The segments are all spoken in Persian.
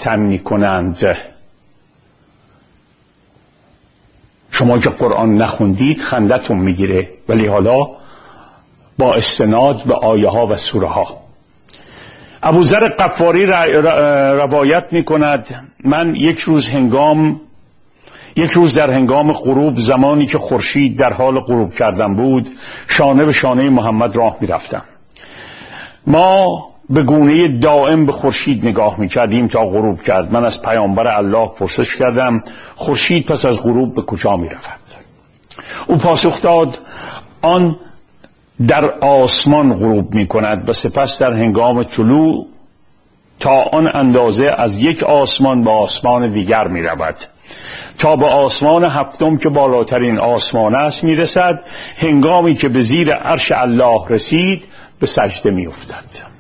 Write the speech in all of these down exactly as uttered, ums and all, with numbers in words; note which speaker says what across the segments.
Speaker 1: ماتم میکنند. شما که قرآن نخوندید خندتون میگیره، ولی حالا با استناد به آیه ها و سوره ها. ابوذر غفاری روایت میکند من یک روز هنگام یک روز در هنگام غروب، زمانی که خورشید در حال غروب کردن بود، شانه به شانه محمد راه میرفتم. ما به گونه دائم به خورشید نگاه میکردیم تا غروب کرد. من از پیامبر الله پرسش کردم خورشید پس از غروب به کجا میرود؟ او پاسخ داد آن در آسمان غروب میکند و سپس در هنگام طلوع تا آن اندازه از یک آسمان به آسمان دیگر میرود تا به آسمان هفتم که بالاترین آسمان است میرسد. هنگامی که به زیر عرش الله رسید به سجده میافتد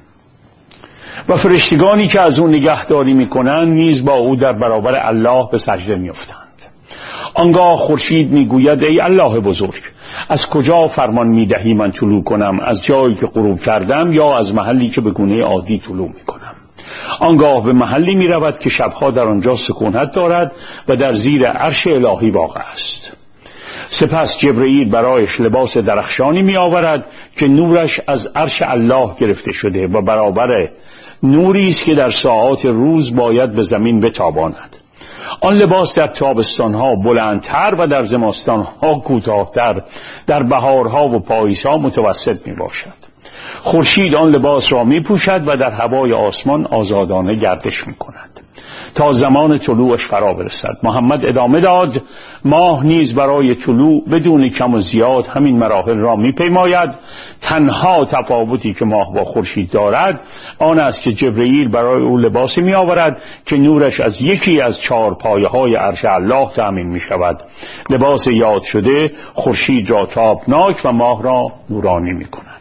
Speaker 1: و فرشتگانی که از او نگهداری میکنند نیز با او در برابر الله به سجده میافتند. آنگاه خورشید میگوید ای الله بزرگ، از کجا فرمان میدهی من طلوع کنم؟ از جایی که غروب کردم یا از محلی که به گونه عادی طلوع میکنم؟ آنگاه به محلی میرود که شبها در آنجا سکونت دارد و در زیر عرش الهی واقع است. سپس جبرئیل برایش لباس درخشانی می آورد که نورش از عرش الله گرفته شده و برابر نوری است که در ساعات روز باید به زمین بتاباند. آن لباس در تابستانها بلندتر و در زمستانها کوتاهتر، در بهارها و پاییزها متوسط می باشد. خورشید آن لباس را می پوشد و در هوای آسمان آزادانه گردش می کند تا زمان طلوعش فرا برسد. محمد ادامه داد ماه نیز برای طلوع بدون کم و زیاد همین مراحل را می پیماید. تنها تفاوتی که ماه با خورشید دارد آن است که جبرئیل برای او لباسی می آورد که نورش از یکی از چهار پایه های عرش الله تأمین می شود. لباس یاد شده خورشید را تابناک و ماه را نورانی می کند.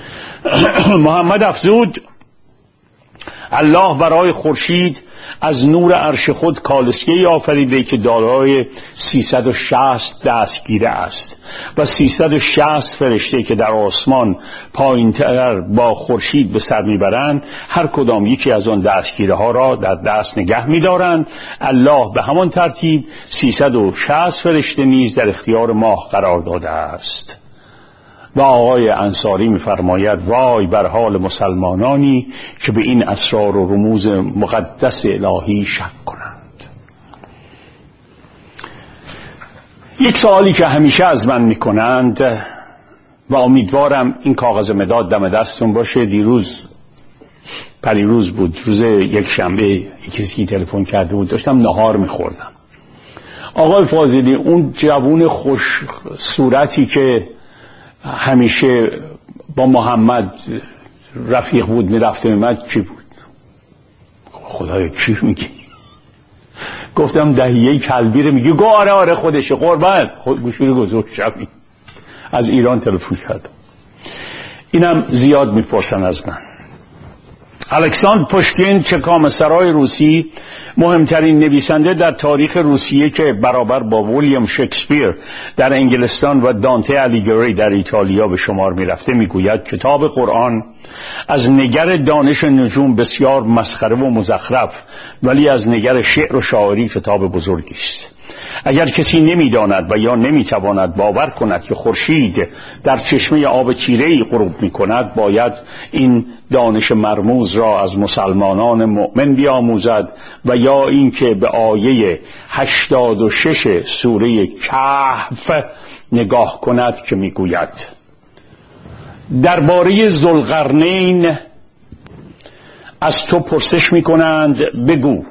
Speaker 1: محمد افزود الله برای خورشید از نور عرش خود کالسکه‌ای آفریده که دارای سیصد و شصت دستگیره است و سیصد و شصت فرشته که در آسمان پایین‌تر با خورشید به سر میبرند هر کدام یکی از آن دستگیره ها را در دست نگه می‌دارند. الله به همان ترتیب سیصد و شصت فرشته نیز در اختیار ماه قرار داده است. و آقای انصاری می‌فرماید وای بر حال مسلمانانی که به این اسرار و رموز مقدس الهی شک کنند. یک سوالی که همیشه از من می‌کنند و امیدوارم این کاغذ مداد دم دستون باشه. دیروز پریروز بود، روز یک شنبه، کسی تلفن کرده بود، داشتم نهار می‌خوردم. آقای فاضلی، اون جوون خوش صورتی که همیشه با محمد رفیق بود میرفت میمد کی بود؟ خدایا کی میگی؟ گفتم دهیه کلبیره. میگی گو آره آره خودشه قربان. خود گوشوری گذاشت شبی از ایران تلفن کردم. اینم زیاد میپرسن از من. الکساندر پوشکین چکام سرای روسی، مهمترین نویسنده در تاریخ روسیه که برابر با ویلیام شکسپیر در انگلستان و دانته الیگوری در ایتالیا به شمار می رفته، می گوید کتاب قرآن از نگر دانش نجوم بسیار مسخره و مزخرف، ولی از نگر شعر و شاعری کتاب بزرگی است. اگر کسی نمیداند و یا نمیتواند باور کند که خورشید در چشمه آب تیره‌ای غروب میکند، باید این دانش مرموز را از مسلمانان مؤمن بیاموزد و یا اینکه به آیه هشتاد و شش سوره کهف نگاه کند که میگوید درباره ذوالقرنین از تو پرسش میکنند، بگو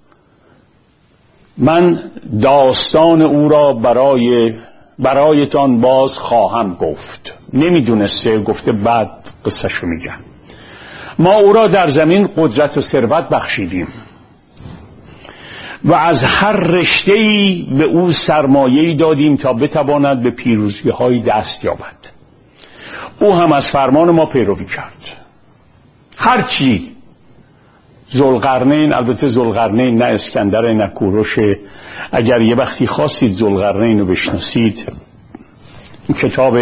Speaker 1: من داستان او را برای برایتان باز خواهم گفت. نمیدونسته، گفته بعد قصهشو میگم. ما او را در زمین قدرت و ثروت بخشیدیم و از هر رشته‌ای به او سرمایه‌ای دادیم تا بتواند به پیروزی‌های دست یابد. او هم از فرمان ما پیروی کرد. هرچی ذوالقرنین، البته ذوالقرنین نه اسکندر نه کوروش، اگر یه وقتی خواستید ذوالقرنین رو بشناسید، کتاب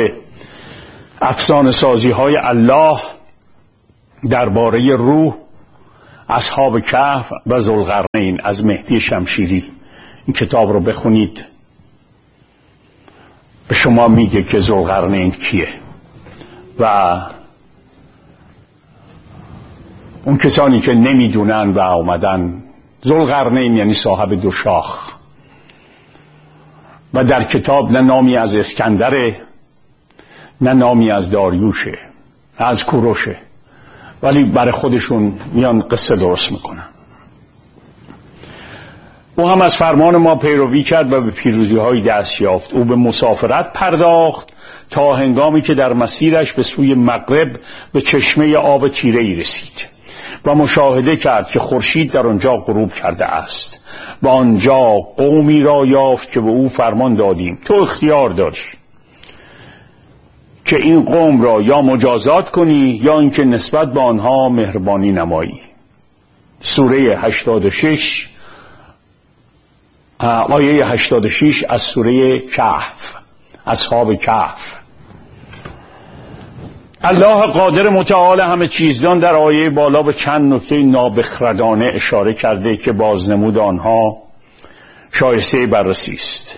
Speaker 1: افسانه سازی های الله درباره روح اصحاب کهف و ذوالقرنین از مهدی شمشیری. این کتاب رو بخونید، به شما میگه که ذوالقرنین کیه. و اون کسانی که نمیدونن و آمدن، ذوالقرنین یعنی صاحب دو شاخ، و در کتاب نه نامی از اسکندره نه نامی از داریوشه، از کوروشه، ولی برای خودشون میان قصه درست میکنن. او هم از فرمان ما پیروی کرد و به پیروزی های دست یافت. او به مسافرت پرداخت تا هنگامی که در مسیرش به سوی مغرب به چشمه آب تیره ای رسید و مشاهده کرد که خورشید در آنجا غروب کرده است و آنجا قومی را یافت که به او فرمان دادیم تو اختیار داری که این قوم را یا مجازات کنی یا اینکه نسبت به آنها مهربانی نمایی. سوره هشتاد و شش آیه هشتاد و شش از سوره کهف، اصحاب کهف. الله قادر متعال همه چیزدان در آیه بالا به چند نکته نابخردانه اشاره کرده که بازنمود آنها شایسته بررسی است.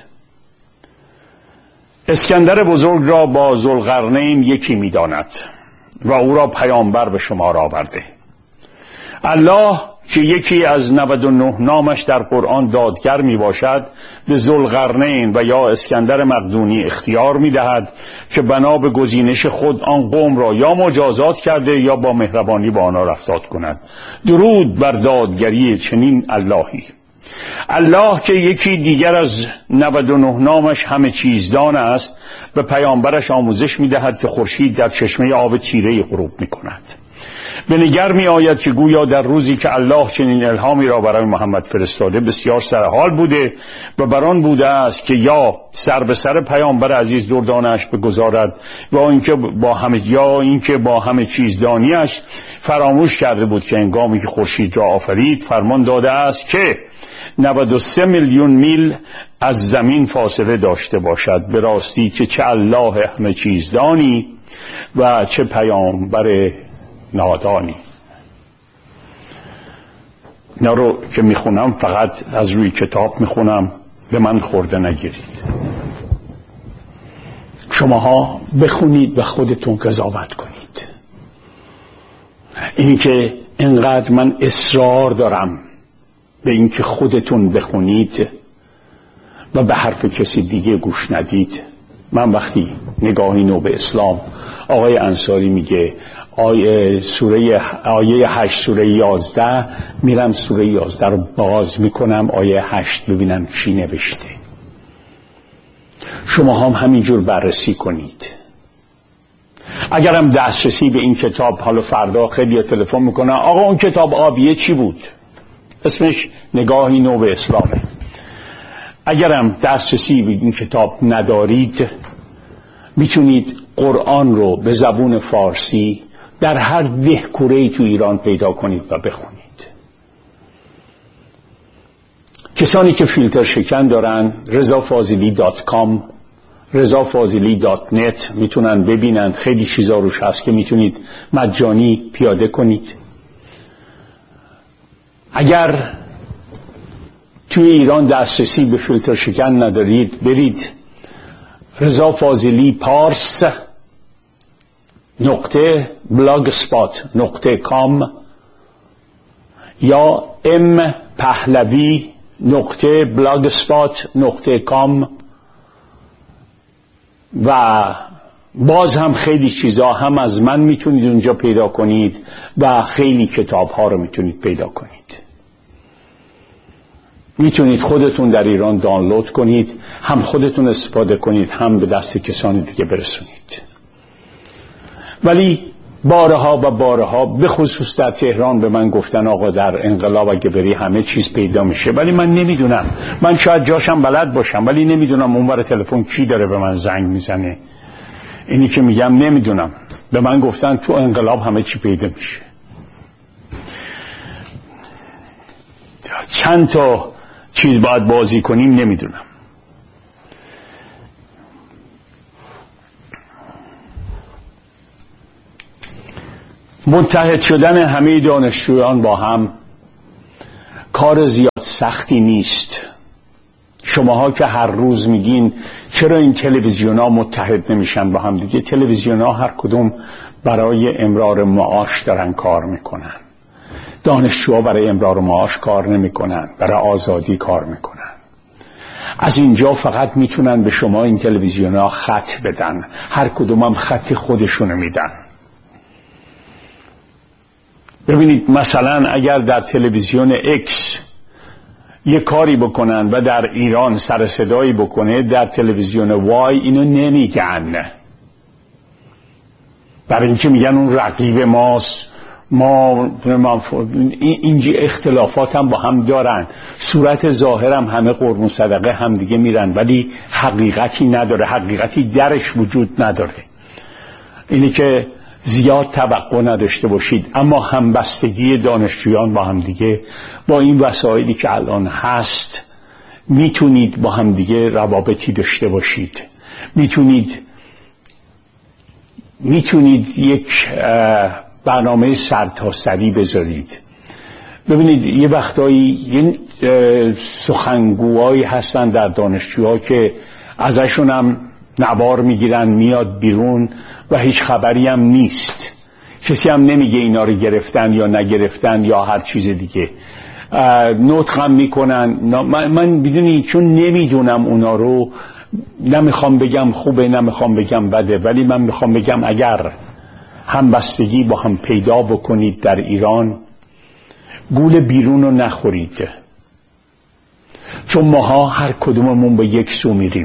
Speaker 1: اسکندر بزرگ را با ذوالقرنین یکی می‌داند و او را پیامبر به شمار آورده. الله که یکی از نود و نه نامش در قرآن دادگر می باشد، به ذوالقرنین و یا اسکندر مقدونی اختیار می دهد که بنا به گزینش خود آن قوم را یا مجازات کرده یا با مهربانی با آنها رفتار کند. درود بر دادگری چنین اللهی. الله که یکی دیگر از نود و نه نامش همه چیزدان است، به پیامبرش آموزش می دهد که خورشید در چشمه آب تیره غروب می کند. به نگر می آید که گویا در روزی که الله چنین الهامی را برای محمد فرستاده بسیار سرحال بوده و بران بوده است که یا سر به سر پیامبر عزیز دردانش بگذارد و اینکه با همه یا اینکه با همه چیزدانیش فراموش کرده بود که هنگامی که خورشید را آفرید فرمان داده است که نود و سه میلیون میل از زمین فاصله داشته باشد. به راستی که چه الله همه چیزدانی و چه پیامبر نادانی. اینا رو که میخونم فقط از روی کتاب میخونم، به من خورده نگیرید. شماها بخونید و خودتون قضاوت کنید. این که انقدر من اصرار دارم به این که خودتون بخونید و به حرف کسی دیگه گوش ندید. من وقتی نگاهی نو به اسلام، آقای انصاری میگه آیه سوره آیه هشت سوره یازده، میرم سوره یازده رو باز میکنم آیه هشت ببینم چی نوشته. شما هم همینجور بررسی کنید. اگرم دسترسی به این کتاب، حالا فردا خیلی تلفن میکنن آقا اون کتاب آبیه چی بود؟ اسمش نگاهی نو به اسلامه. اگرم دسترسی به این کتاب ندارید، میتونید قرآن رو به زبون فارسی در هر دهکوره‌ای تو ایران پیدا کنید و بخونید. کسانی که فیلتر شکن دارن رضا فاضلی دات کام، رضا فاضلی دات نت میتونن ببینن. خیلی چیزا روش هست که میتونید مجانی پیاده کنید. اگر توی ایران دسترسی به فیلتر شکن ندارید، برید رضا فاضلی پارس نقطه بلاگ سپات نقطه کام یا ام پهلوی نقطه بلاگ سپات نقطه کام و باز هم خیلی چیزا هم از من میتونید اونجا پیدا کنید و خیلی کتاب ها رو میتونید پیدا کنید. میتونید خودتون در ایران دانلود کنید، هم خودتون استفاده کنید، هم به دست کسانی دیگه برسونید. ولی بارها و بارها به خصوص در تهران به من گفتن آقا در انقلاب اگه بری همه چیز پیدا میشه، ولی من نمیدونم. من شاید جاشم بلد باشم ولی نمیدونم اونور تلفن کی داره به من زنگ میزنه. اینی که میگم نمیدونم. به من گفتن تو انقلاب همه چی پیدا میشه. چند تا چیز باید بازی کنیم نمیدونم. متحد شدن همه دانشجویان با هم کار زیاد سختی نیست. شماها که هر روز میگین چرا این تلویزیون ها متحد نمیشن با هم دیگه، تلویزیون ها هر کدوم برای امرار معاش دارن کار میکنن، دانشجوها برای امرار معاش کار نمیکنن، برای آزادی کار میکنن. از اینجا فقط میتونن به شما این تلویزیون ها خط بدن، هر کدوم هم خط خودشونو میدن. ببینید مثلا اگر در تلویزیون اکس یه کاری بکنن و در ایران سر صدایی بکنه، در تلویزیون وای اینو نمیگن، برای اینکه میگن اون رقیب ماست، ما اینجا اختلافات هم با هم دارن، صورت ظاهر هم همه قربون صدقه هم دیگه میرن، ولی حقیقتی نداره، حقیقتی درش وجود نداره. اینی که زیاد توقع نداشته باشید، اما همبستگی دانشجویان با هم دیگه با این وسایلی که الان هست میتونید با هم دیگه روابطی داشته باشید، میتونید میتونید یک برنامه سرتاسری بذارید. ببینید یه وقتایی یه سخنگوهایی هستن در دانشجوها که ازشون هم نوار میگیرن، میاد بیرون و هیچ خبری هم نیست، کسی هم نمیگه اینا رو گرفتن یا نگرفتن یا هر چیز دیگه، نطق هم میکنن. من بدونی چون نمیدونم اونا رو، نمیخوام بگم خوبه نمیخوام بگم بده، ولی من میخوام بگم اگر همبستگی با هم پیدا بکنید در ایران، گول بیرون رو نخورید، چون ماها هر کدوممون به یک سو میریم.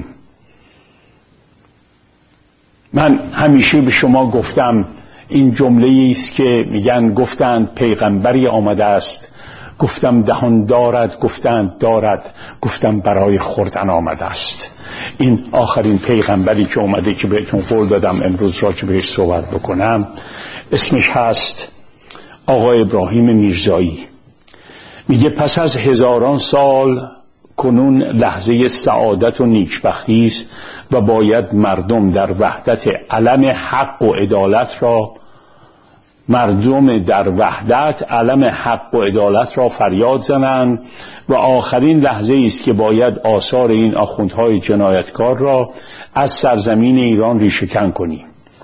Speaker 1: من همیشه به شما گفتم این جمله است که میگن گفتند پیغمبری آمده است، گفتم دهان دارد، گفتند دارد، گفتم برای خوردن آمده است. این آخرین پیغمبری که اومده که بهتون قول دادم امروز راجع بهش صحبت بکنم، اسمش هست آقای ابراهیم میرزایی. میگه پس از هزاران سال کنون لحظه سعادت و نیکبختی است و باید مردم در وحدت علم حق و عدالت را مردم در وحدت علم حق و عدالت را فریاد زنند و آخرین لحظه است که باید آثار این آخوندهای جنایتکار را از سرزمین ایران ریشه‌کن کنیم.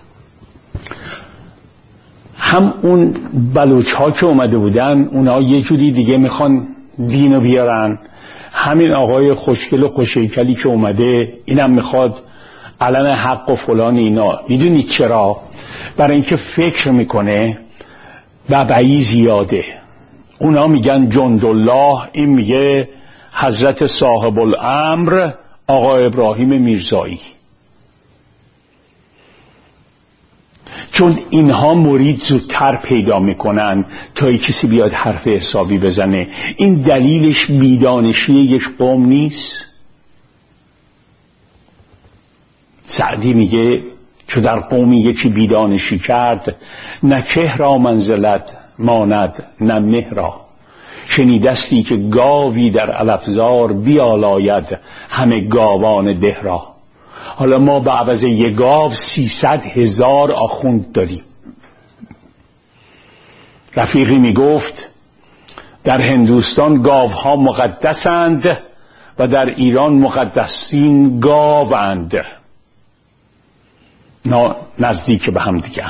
Speaker 1: هم اون بلوچ ها که اومده بودن اونا یه جوری دیگه میخوان دینو بیارن، همین آقای خوشگل و خوشیکلی که اومده اینم میخواد علم حق و فلان اینا. میدونید چرا؟ برای اینکه فکر میکنه ببعی زیاده. اونا میگن جندالله، این میگه حضرت صاحب الامر آقای ابراهیم میرزایی. چون اینها مرید زودتر پیدا میکنن تا ای کسی بیاد حرف حسابی بزنه. این دلیلش بیدانشی یک قوم نیست. سعدی میگه چو در قومی یکی بیدانشی کرد، نه که را منزلت ماند نه مهرا. شنیدستی که گاوی در علفزار بیالاید همه گاوان ده را. حالا ما به عوض یک گاو سیصد هزار آخوند داریم. رفیقی میگفت در هندوستان گاوها مقدسند و در ایران مقدسین گاوند، نزدیک به هم دیگه.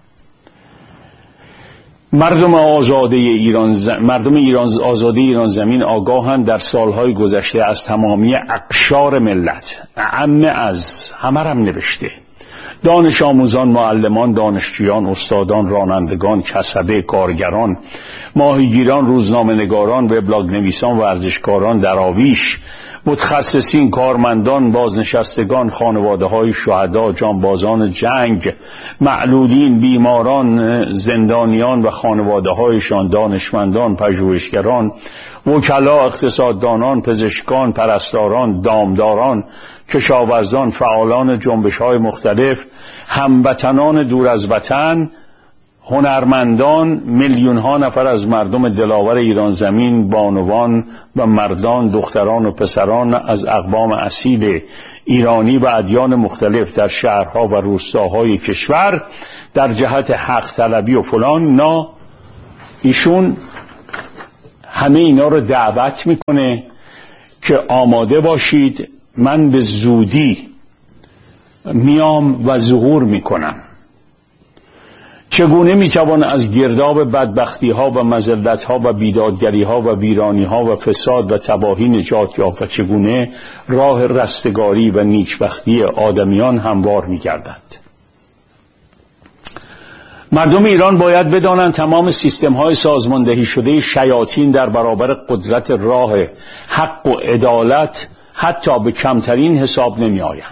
Speaker 1: مردم آزاده ایران ز... مردم ایران آزاده ایران زمین آگاهند در سالهای گذشته از تمامی اقشار ملت، اعم از همه هم نوشته، دانش آموزان، معلمان، دانشجویان، استادان، رانندگان، کسبه، کارگران، ماهیگیران، روزنامه نگاران، وبلاگ نویسان، ورزشکاران، دراویش، متخصصین، کارمندان، بازنشستگان، خانواده های شهدا، جانبازان جنگ، معلولین، بیماران، زندانیان و خانواده هایشان، دانشمندان، پژوهشگران، وکلا، اقتصاددانان، پزشکان، پرستاران، دامداران، کشاورزان، فعالان جنبش های مختلف، هموطنان دور از وطن، هنرمندان، میلیون ها نفر از مردم دلاور ایران زمین، بانوان و مردان، دختران و پسران از اقوام اصیل ایرانی و ادیان مختلف در شهرها و روستاهای کشور در جهت حق طلبی و فلان. نا ایشون همه اینا رو دعوت میکنه که آماده باشید، من به زودی میام و ظهور میکنم. چگونه میتوان از گرداب بدبختی ها و مذلت ها و بیدادگری ها و ویرانی ها و فساد و تباهی نجات یافت و چگونه راه رستگاری و نیکبختی آدمیان هموار میگردد. مردم ایران باید بدانند تمام سیستم های سازماندهی شده شیاطین در برابر قدرت راه حق و عدالت حتی به کمترین حساب نمی آیند.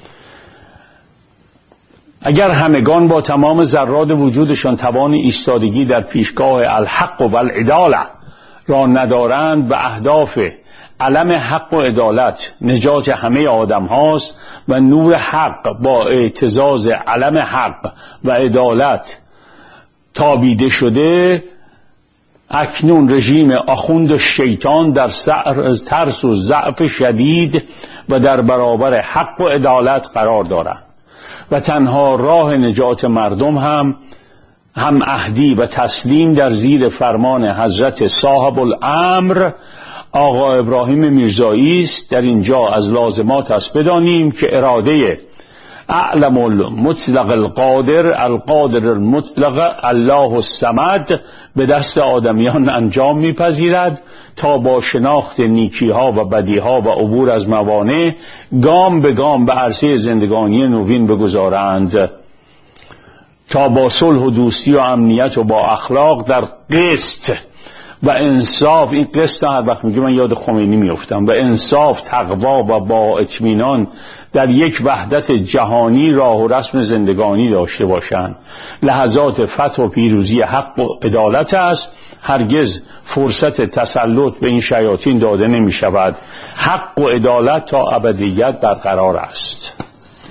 Speaker 1: اگر همگان با تمام ذرات وجودشان توان ایستادگی در پیشگاه الحق و العداله را ندارند و اهداف علم حق و عدالت نجات همه آدم هاست و نور حق با اعتزاز علم حق و عدالت تابیده شده، اکنون رژیم آخوند و شیطان در ترس و ضعف شدید و در برابر حق و عدالت قرار دارند و تنها راه نجات مردم هم هم عهدی و تسلیم در زیر فرمان حضرت صاحب الامر آقا ابراهیم میرزایی است. در اینجا از لازمات است بدانیم که اراده اعلم المطلق القادر القادر المطلق الله الصمد به دست آدمیان انجام میپذیرد تا با شناخت نیکی ها و بدی ها و عبور از موانع گام به گام به عرصه زندگانی نوین بگذارند تا با صلح و دوستی و امنیت و با اخلاق در قسط و انصاف، این قسط هر وقت میگه من یاد خمینی میافتم، و انصاف، تقوا و با اطمینان در یک وحدت جهانی راه و رسم زندگانی داشته باشند. لحظات فتح و پیروزی حق و عدالت است. هرگز فرصت تسلط به این شیاطین داده نمی شود. حق و عدالت تا ابدیت برقرار است.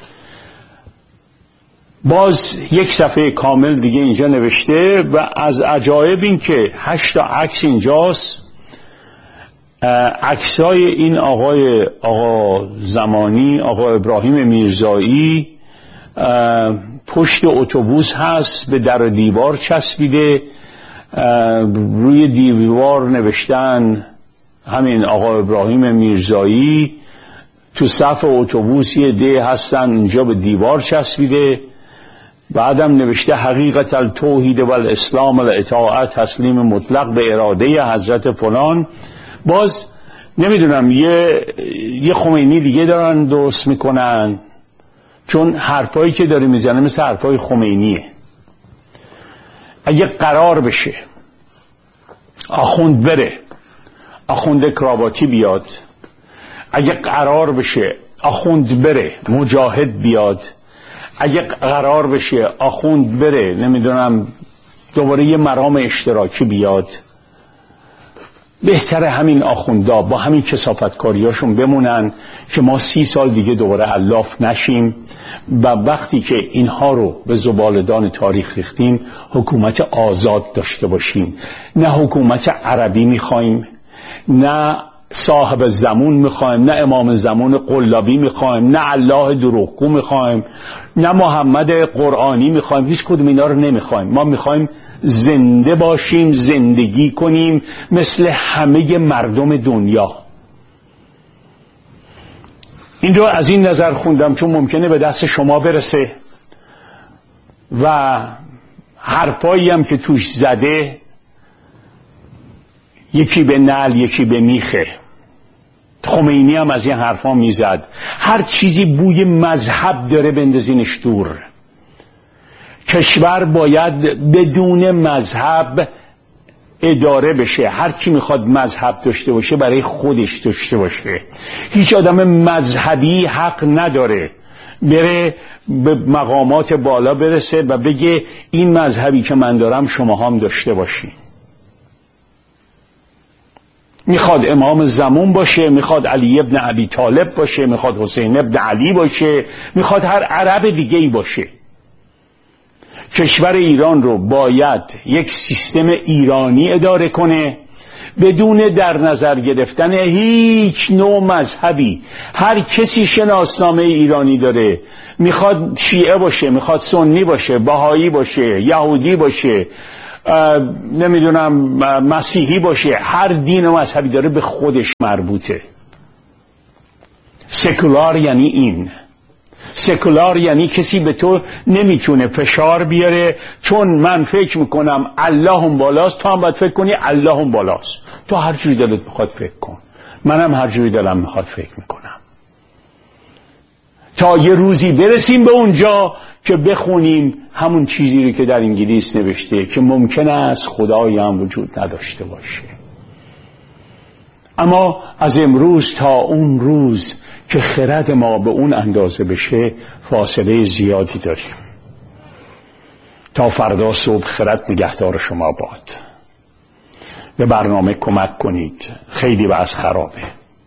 Speaker 1: باز یک صفحه کامل دیگه اینجا نوشته و از عجایب این که هشت تا عکس اینجاست. عکسای این آقای آقا زمانی، آقا ابراهیم میرزایی پشت اتوبوس هست، به در دیوار چسبیده، روی دیوار نوشتن همین آقا ابراهیم میرزایی، تو صف اتوبوس یه ده هستن اینجا به دیوار چسبیده، بعدم نوشته حقیقت التوحید و الاسلام و الاطاعت تسلیم مطلق به اراده حضرت فلان. باز نمیدونم یه یه خمینی دیگه دارن درست میکنن، چون حرفایی که داره میزنه مثل حرفای خمینیه. اگه قرار بشه آخوند بره، آخوند کراواتی بیاد، اگه قرار بشه آخوند بره مجاهد بیاد، اگه قرار بشه آخوند بره نمیدونم دوباره یه مرام اشتراکی بیاد، بهتره همین آخوندا با همین کثافتکاریاشون بمونن که ما سی سال دیگه دوباره علاف نشیم و وقتی که اینها رو به زبالدان تاریخ ریختیم حکومت آزاد داشته باشیم. نه حکومت عربی میخوایم، نه صاحب زمان میخوایم، نه امام زمان قلابی میخوایم، نه الله دروغگو میخوایم، نه محمد قرآنی میخوایم. هیچ کدوم اینا رو نمیخوایم. ما میخوایم زنده باشیم، زندگی کنیم مثل همه مردم دنیا. این رو از این نظر خوندم چون ممکنه به دست شما برسه و حرفایی هم که توش زده یکی به نعل یکی به میخه. خمینی هم از این حرفا میزد هر چیزی بوی مذهب داره بندازینش دور. کشور باید بدون مذهب اداره بشه. هر کی میخواد مذهب داشته باشه برای خودش داشته باشه. هیچ آدم مذهبی حق نداره بره به مقامات بالا برسه و بگه این مذهبی که من دارم شما هم داشته باشین. میخواد امام زمان باشه، میخواد علی ابن ابی طالب باشه، میخواد حسین ابن علی باشه، میخواد هر عرب دیگه ای باشه. کشور ایران رو باید یک سیستم ایرانی اداره کنه بدون در نظر گرفتن هیچ نوع مذهبی. هر کسی شناسنامه ایرانی داره، میخواد شیعه باشه، میخواد سنی باشه، بهایی باشه، یهودی باشه، نمیدونم مسیحی باشه، هر دین و مذهبی داره به خودش مربوطه. سکولار یعنی این. سکولار یعنی کسی به تو نمیتونه فشار بیاره چون من فکر میکنم الله هم بالاست، تو هم باید فکر کنی الله هم بالاست. تو هر جوری دلت میخواد فکر کن، منم هر جوری دلم میخواد فکر میکنم، تا یه روزی برسیم به اونجا که بخونیم همون چیزی رو که در انگلیس نوشته که ممکن است خدایی هم وجود نداشته باشه. اما از امروز تا اون روز که خرد ما به اون اندازه بشه فاصله زیادی داریم. تا فردا صبح خرد نگهدار شما باد. به برنامه کمک کنید، خیلی وضع خرابه.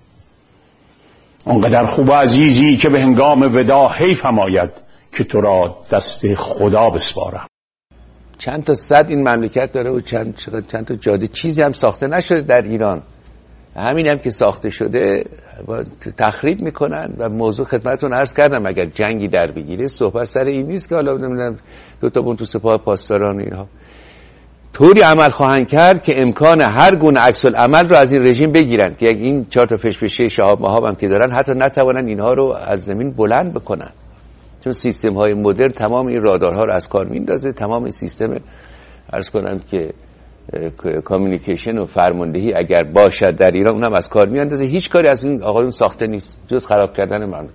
Speaker 1: اونقدر خوب و عزیزی که به هنگام ودا حیف هم آید که تو را دست خدا بسپارم.
Speaker 2: چند تا صد این مملکت داره و چند, چند تا جاده، چیزی هم ساخته نشده در ایران. همین هم که ساخته شده تخریب میکنن. و موضوع خدمتتون عرض کردم اگر جنگی در بگیره صحبت سر این نیست که حالا نمیدونم دو تا بون تو سپاه پاسداران اینها طوری عمل خواهند کرد که امکان هر گونه عکس العمل رو از این رژیم بگیرن که این چهار تا فشفشه شهاب مهاب هم که دارن حتی نتوانن اینها رو از زمین بلند بکنن، چون سیستم های مدرن تمام این رادارها رو از کار میندازه. تمام این سیستم عرض کنم که کامیونیکیشن و فرماندهی اگر باشد در ایران اونم از کار میاندازه. هیچ کاری از این آقایون ساخته نیست جز خراب کردن مملکت.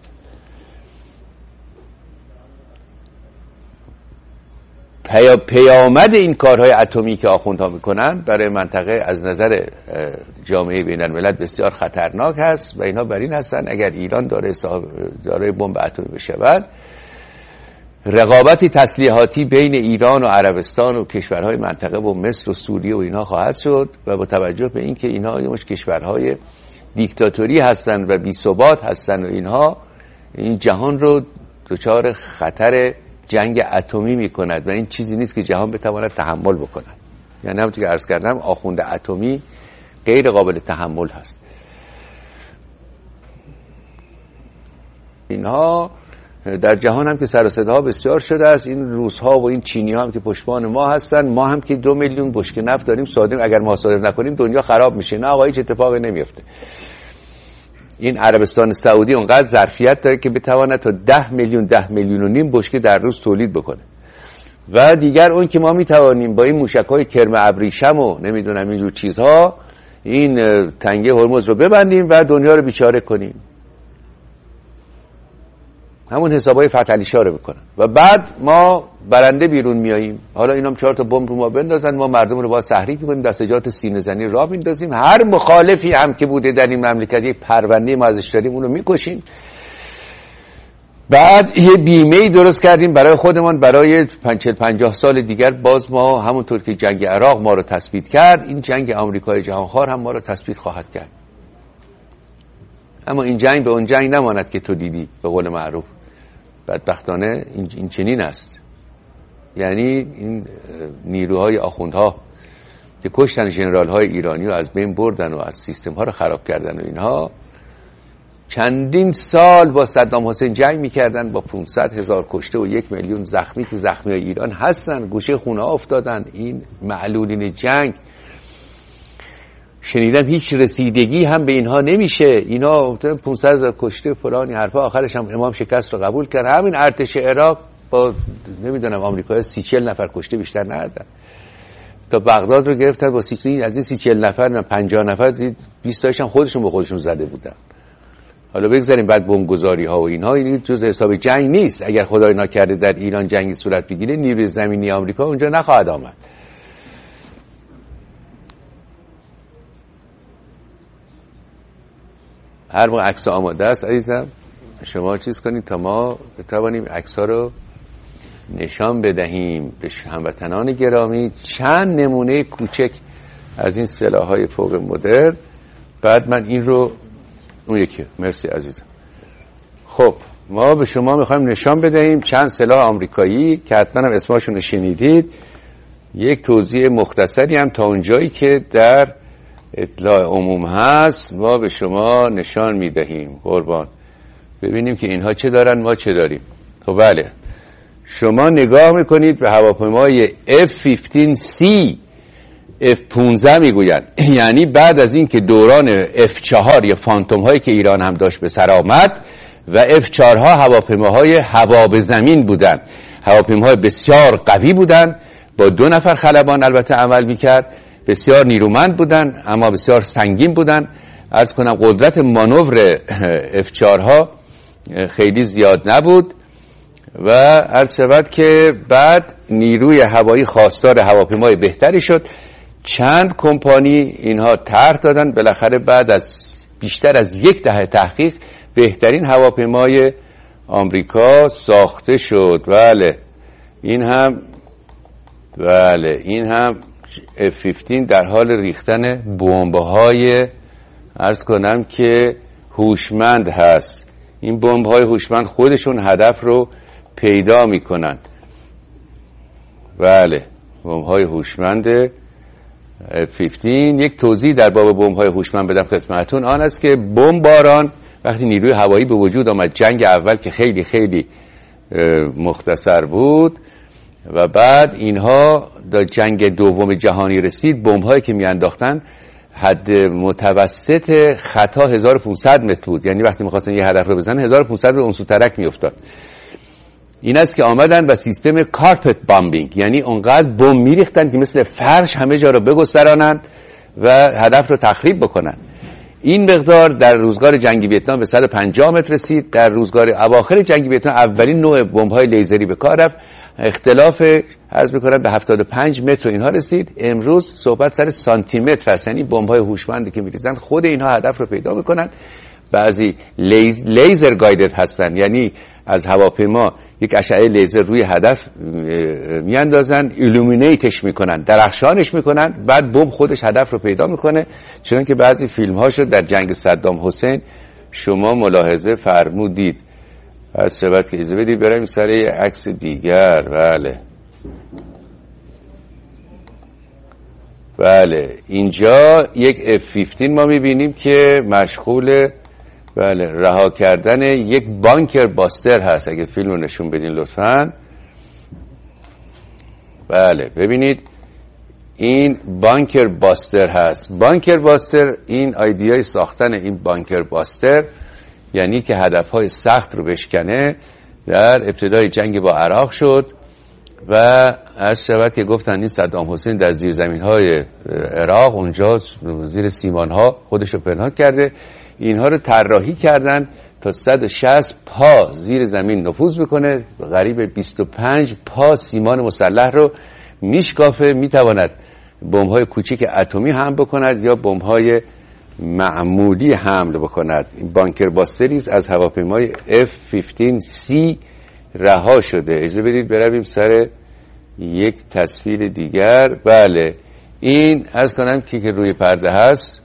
Speaker 2: پیا پیامد این کارهای اتمی که آخوندها میکنن برای منطقه از نظر جامعه بین الملل بسیار خطرناک هست و اینها بر این هستن اگر ایران داره داره بمب اتمی بشود رقابتی تسلیحاتی بین ایران و عربستان و کشورهای منطقه و مصر و سوریه و اینها خواهد شد و با توجه به اینکه اینها مش کشورهای دیکتاتوری هستند و بی‌ثبات هستند و اینها این جهان رو دچار خطر جنگ اتمی میکند و این چیزی نیست که جهان بتواند تحمل بکند. یعنی همونطور که عرض کردم آخوند اتمی غیر قابل تحمل هست. اینها در جهان هم که سر و صداها بسیار شده است، این روس‌ها و این چینی‌ها هم که پشتبان ما هستن، ما هم که دو میلیون بشکه نفت داریم صادر، اگر ما صادر نکنیم دنیا خراب میشه. نه آقا هیچ اتفاقی نمیفته. این عربستان سعودی اونقدر ظرفیت داره که بتواند تا ده میلیون ده میلیون و نیم بشکه در روز تولید بکنه و دیگر اون که ما میتوانیم با این موشک‌های کرم ابریشم و نمیدونم اینجور چیزها این تنگه هرمز رو ببندیم و دنیا رو بیچاره کنیم. همون حسابای فتحعلی شاه رو بکنن و بعد ما برنده بیرون میاییم. حالا اینام چهار تا بمب رو ما بندازن، ما مردم رو باز تحریک میکنیم، دستجات سینه زنی راه میندازیم، هر مخالفی هم که بوده در این مملکت یک پرونده ما ازش داریم اون رو میکشیم. بعد یه بیمه‌ای درست کردیم برای خودمان برای پنجاه پنجاه سال دیگر باز ما همونطور که جنگ عراق ما رو تثبیت کرد این جنگ آمریکای جهانخوار هم ما رو تثبیت خواهد کرد. اما این جنگ به اون جنگ نماند که تو دیدی به قول معروف. بدبختانه این چنین است. یعنی این نیروهای آخوندها که کشتن ژنرال‌های ایرانی رو از بین بردن و از سیستم‌ها رو خراب کردن و اینها چندین سال با صدام حسین جنگ می‌کردن با پانصد هزار کشته و یک میلیون زخمی که زخمیای ایران هستن، گوشه خونه‌ها افتادن. این معلولین جنگ شنیدم هیچ رسیدگی هم به اینها نمیشه. اینا پانصد هزار کشته فلانی حرفا، آخرش هم امام شکست رو قبول کرد. همین ارتش عراق با نمیدونم آمریکا سی چهل نفر کشته بیشتر ندادن. تا بغداد رو گرفتن با سی از این سی چهل نفر نه پنجاه نفر بیست تاش هم خودشون به خودشون زده بودن. حالا بگذاریم بعد بمبگذاری ها و اینها این جزء حساب جنگ نیست. اگر خدای نکرده در ایران جنگی صورت بگیره نیروی زمینی آمریکا اونجا نخواهد آمد. هر موقع عکس آماده است عزیزم شما چیز کنید تا ما بتوانیم عکس‌ها رو نشان بدهیم به هموطنان گرامی. چند نمونه کوچک از این سلاح‌های فوق مدرن، بعد من این رو اون یکی. مرسی عزیزم. خب ما به شما میخوایم نشان بدهیم چند سلاح آمریکایی که حتما هم اسمشون رو شنیدید. یک توضیح مختصری هم تا اونجایی که در اطلاع عموم هست ما به شما نشان میدهیم. قربان ببینیم که اینها چه دارن ما چه داریم. خب بله شما نگاه میکنید به هواپیمای اف پانزده سی، اف پانزده میگوین، یعنی بعد از این که دوران اف چهار یا فانتوم هایی که ایران هم داشت به سر آمد و اف چهار ها هواپیماهای هوا به زمین بودن، هواپیماهای بسیار قوی بودن، با دو نفر خلبان البته عمل میکرد، بسیار نیرومند بودن اما بسیار سنگین بودن. عرض کنم قدرت مانور اف چهار ها خیلی زیاد نبود و عرض شود که بعد نیروی هوایی خواستار هواپیمای بهتری شد. چند کمپانی اینها طرح دادن، بالاخره بعد از بیشتر از یک دهه تحقیق بهترین هواپیمای آمریکا ساخته شد. بله این هم بله این هم اف پانزده در حال ریختن بمب‌های عرض کنم که هوشمند هست. این بمب‌های هوشمند خودشون هدف رو پیدا میکنن. بله بمب‌های هوشمند اف پانزده. یک توضیح در باب بمب‌های هوشمند بدم خدمتتون، آن است که بمباران وقتی نیروی هوایی به وجود آمد، جنگ اول که خیلی خیلی مختصر بود و بعد اینها در جنگ دوم جهانی رسید، بمب‌هایی که میانداختن حد متوسط خطا هزار و پانصد متر بود، یعنی وقتی می‌خواستن یه هدف رو بزنن هزار و پانصد به اون سو ترک میافتاد. این است که آمدن و سیستم کارپت بامبینگ، یعنی اونقدر بمب میریختن که مثل فرش همه جا رو بگسترانند و هدف رو تخریب بکنن. این مقدار در روزگار جنگ ویتنام به صد و پنجاه متر رسید. در روزگار اواخر جنگ ویتنام اولین نوع بمب‌های لیزری به کار رفت، اختلاف عرض می‌کنم به هفتاد و پنج متر اینها رسید. امروز صحبت سر سانتی متر هست، یعنی بمب‌های هوشمندی که می‌ریزن خود اینها هدف رو پیدا می‌کنن. بعضی لیز لیزر گایدد هستن، یعنی از هواپیما یک اشعه لیزر روی هدف میاندازن، ایلومینیتش میکنن، درخشانش میکنن، بعد بمب خودش هدف رو پیدا میکنه. چون که بعضی فیلم ها شد در جنگ صدام حسین شما ملاحظه فرمودید. از سبت که اجازه بدید بریم سر یک عکس دیگر. بله بله اینجا یک اف پانزده ما میبینیم که مشغول بله رها کردن یک بانکر باستر هست. اگه فیلم رو نشون بدین لطفاً. بله ببینید این بانکر باستر هست. بانکر باستر این ایده ساختن این بانکر باستر یعنی که هدفهای سخت رو بشکنه در ابتدای جنگ با عراق شد و از شود که گفتن این صدام حسین در زیرزمین‌های عراق اونجا زیر سیمان‌ها خودش رو پنهان کرده. اینها رو طراحی کردن تا صد و شصت پا زیر زمین نفوذ بکنه، قریب بیست و پنج پا سیمان مسلح رو میشکافه، میتواند بمب‌های کوچیک اتمی حمل بکند یا بمب‌های معمولی حمل بکند. این بانکر باستریز از هواپیمای اف پانزده سی رها شده. اجازه بدید برویم سر یک تصویر دیگر. بله این از کنم که که روی پرده هست.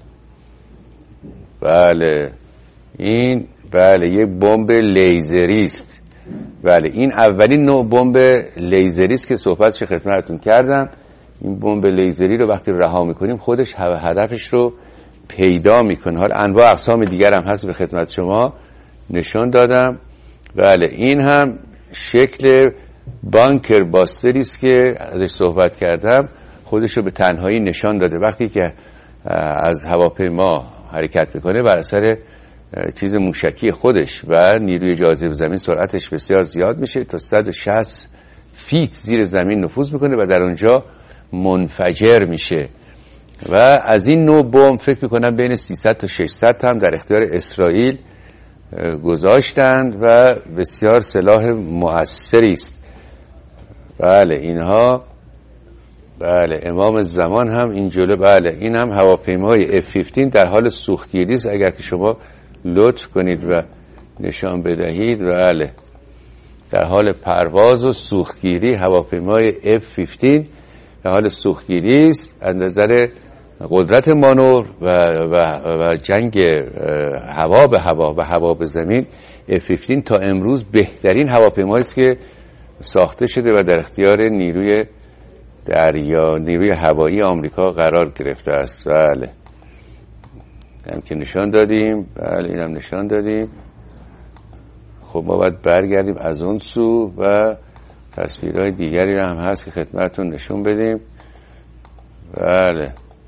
Speaker 2: بله این بله یک بمب لیزری است. بله این اولین نوع بمب لیزری است که صحبتش خدمتتون کردم. این بمب لیزری رو وقتی رها میکنیم خودش هدفش رو پیدا میکنه. حالا انواع اقسام دیگر هم هست به خدمت شما نشان دادم. بله این هم شکل بانکر باستری است که ازش صحبت کردم، خودش رو به تنهایی نشان داده. وقتی که از هواپیما حرکت میکنه بر اثر چیز موشکی خودش و نیروی جاذبه زمین سرعتش بسیار زیاد میشه تا صد و شصت فیت زیر زمین نفوذ میکنه و در اونجا منفجر میشه. و از این نوع بمب فکر میکنم بین سیصد تا ششصد هم در اختیار اسرائیل گذاشتند و بسیار سلاح مؤثری است. بله اینها بله امام زمان هم این جلو. بله این هم هواپیمای اف پانزده در حال سوختگیری است. اگر که شما لطف کنید و نشان بدهید. بله در حال پرواز و سوختگیری هواپیمای اف پانزده در حال سوختگیری است. از نظر قدرت مانور و, و, و جنگ هوا به هوا و هوا به زمین اف پانزده تا امروز بهترین هواپیمایی است که ساخته شده و در اختیار نیروی دریا نیروی هوایی آمریکا قرار گرفته است. بله هم که نشان دادیم. بله این هم نشان دادیم. خب ما باید برگردیم از اون سو و تصویرهای دیگری هم هست که خدمتتون نشون بدیم. بله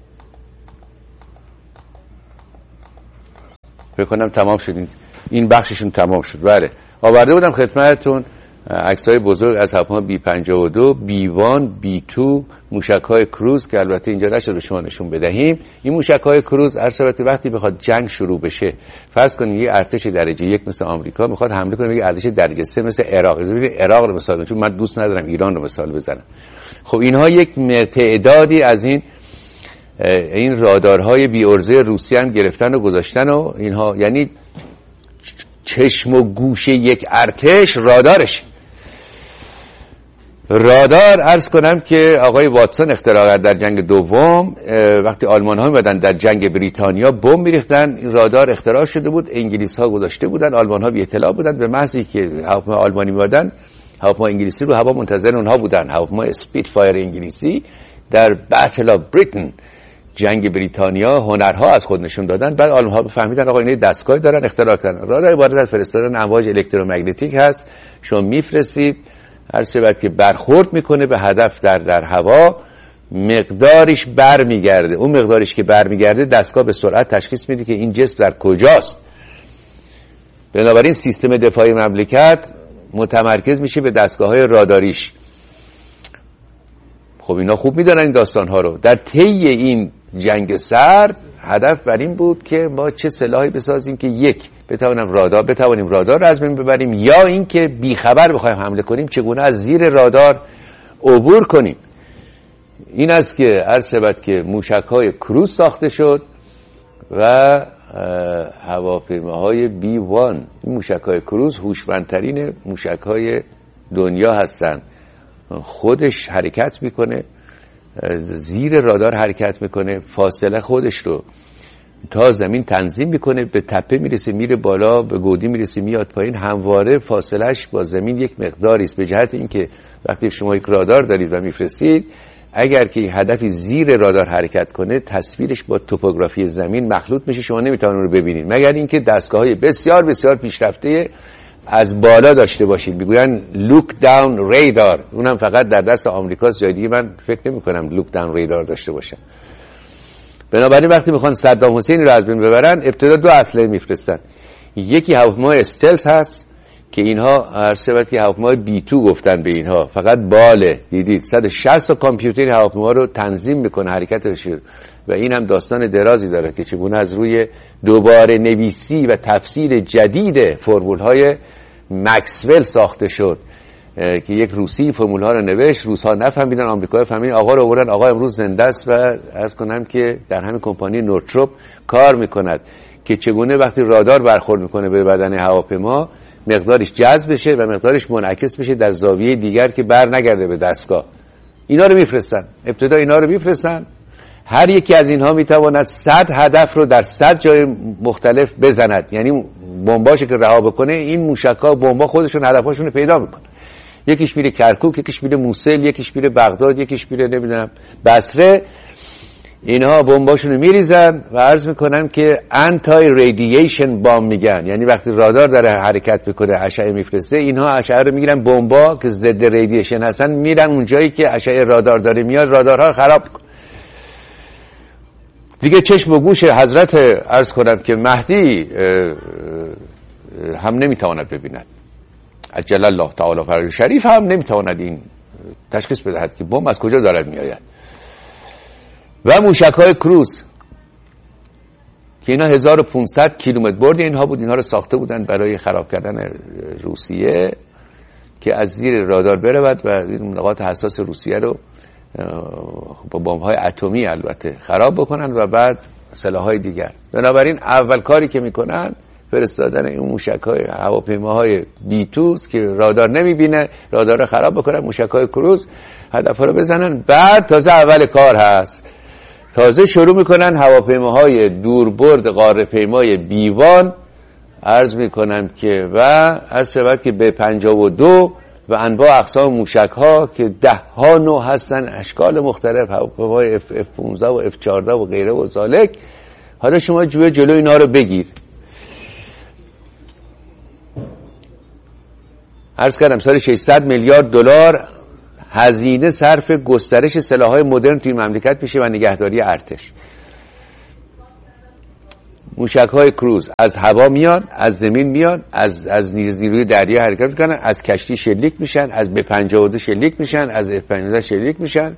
Speaker 2: بکنم تمام شدین، این بخششون تمام شد. بله آورده بودم خدمتتون عکس‌های بزرگ از هواپیما بی پنجاه و دو، بی وان، بی تو، موشک‌های کروز که البته اینجا نشد به شما نشون بدهیم. این موشک‌های کروز هر صورتی وقتی بخواد جنگ شروع بشه، فرض کنید یه ارتش درجه یک مثل آمریکا میخواد حمله کنه به ارتش درجه سه مثل عراق. ببینید عراق رو مثال بزنم چون من دوست ندارم ایران رو مثال بزنم. خب اینها یک تعدادی از این این رادارهای بی ارزه روسی هم گرفتن و گذاشتن و اینها، یعنی چشم و گوش یک ارتش رادارش. رادار عرض کنم که آقای واتسون اختراع کرد در جنگ دوم. وقتی آلمان ها می‌بودن در جنگ بریتانیا بمب می‌ریختن، این رادار اختراع شده بود، انگلیس ها گذاشته بودن، آلمان ها بی اطلاع بودن. به محضی که هواپیما آلمانی می‌بودن، هواپیما انگلیسی رو هوا منتظر اونها بودن. هواپیما اسپیت فایر انگلیسی در بتل آف بریتن، جنگ بریتانیا، هنرها از خود نشون دادن. بعد آلمان ها فهمیدن آقا اینا دستگاهی دارن اختراع کردن. رادار عبارت از فرستادن امواج الکترومگنتیک هست. شما میفرستید، هر شبت که برخورد میکنه به هدف در در هوا، مقدارش برمیگرده. اون مقدارش که برمیگرده دستگاه به سرعت تشخیص میده که این جسم در کجاست. بنابراین سیستم دفاعی مملکت متمرکز میشه به دستگاه‌های راداریش. خب اینا خوب میدونن این داستان‌ها رو. در طی این جنگ سرد هدف بر این بود که ما چه سلاحی بسازیم که یک بتوانیم رادار بتوانیم رادار رو از بین ببریم، یا اینکه بیخبر بخوایم حمله کنیم چگونه از زیر رادار عبور کنیم. این است که عرض شود که موشک‌های کروز ساخته شد و هواپیماهای بی وان. این موشک‌های کروز هوشمندترین موشک‌های دنیا هستند. خودش حرکت میکنه، زیر رادار حرکت میکنه، فاصله خودش رو تا زمین تنظیم میکنه، به تپه میرسه میره بالا، به گودی میرسه میاد پایین، همواره فاصلهش با زمین یک مقداری است، به جهت اینکه وقتی شما یک رادار دارید و میفرستید، اگر که هدفی زیر رادار حرکت کنه تصویرش با توپوگرافی زمین مخلوط میشه، شما نمیتونید اون رو ببینید مگر اینکه دستگاه‌های بسیار بسیار پیشرفته از بالا داشته باشید. میگوین لوک داون ریدار، اونم فقط در دست آمریکاست، جای دیگه من فکر نمی کنم لوک داون ریدار داشته باشن. بنابراین وقتی میخوان صدام حسینی رو از بین ببرن، ابتدا دو اسلحه میفرستن. یکی هواپیما استلس هست که اینها هر شبت که هواپیما بی تو گفتن به اینها، فقط باله، دیدید صد و شصت تا کامپیوتر هواپیما رو تنظیم میکنه حرکتش، و این هم داستان درازی داره که چگونه از روی دوباره نویسی و تفسیر جدید فرمول‌های مکسول ساخته شد که یک روسی فرمول‌ها رو نوشت، روس‌ها نفهمیدن، آمریکا فهمیدن، آقا رو آوردن، آقا امروز زنده است و عرض کنم که در همین کمپانی نورتروپ کار میکند که چگونه وقتی رادار برخورد میکنه به بدن هواپیما مقدارش جذب بشه و مقدارش منعکس بشه در زاویه دیگر که بر نگرده به دستگاه. اینا رو میفرستن، ابتدا اینا رو میفرستن. هر یکی از اینها میتواند صد هدف رو در صد جای مختلف بزند، یعنی بمباشو که رها بکنه این موشک‌ها بمبا خودشون هدفاشون رو پیدا میکنن. یکیش میره کرکوک، یکیش میره موسل، یکیش میره بغداد، یکیش میره نمیدونم بصره. اینها بمباشون رو میریزن و عرض میکنم که انتای رادییشن بام میگن، یعنی وقتی رادار داره حرکت میکنه اشعه میفرسته، اینها اشعه رو میگیرن، بمبا که ضد رادییشن هستن میرن اون جایی که اشعه رادار داره میاد، رادارها رو خراب میکنه. دیگه چشم و گوش حضرت عرض کنم که مهدی هم نمیتواند ببیند، عجل الله تعالی فرج شریف هم نمیتواند این تشخیص بدهد که بمب از کجا دارد میآید. و موشک‌های کروز که اینا هزار و پانصد کیلومتر برد اینها بود، اینها رو ساخته بودن برای خراب کردن روسیه که از زیر رادار برود و نقاط حساس روسیه رو با بمب‌های اتمی البته خراب بکنن و بعد سلاح‌های دیگر. بنابراین اول کاری که میکنن فرستادن این موشک‌های هواپیماهای بی تو که رادار نمیبینه، رادار رو خراب بکنن، موشک‌های کروز هدف‌ها رو بزنن. بعد تازه اول کار هست، تازه شروع میکنن هواپیماهای دوربرد قاره پیمای بیوان عرض میکنم که و از شبت که به پنجاه و دو و انواع اقسام موشک ها که ده ها نوع هستن، اشکال مختلف، هواپیمای اف اف پانزده و اف چهارده و غیره و ذالک. حالا شما جوی جلو اینا رو بگیر. عرض کردم سال ششصد میلیارد دلار هزینه صرف گسترش سلاح‌های مدرن توی مملکت میشه و نگهداری ارتش. موشک‌های کروز از هوا میان، از زمین میان، از از نیروی دریا حرکت میکنن، از کشتی شلیک میشن، از به پنجاه و دو شلیک میشن، از اف پنجاه شلیک میشن.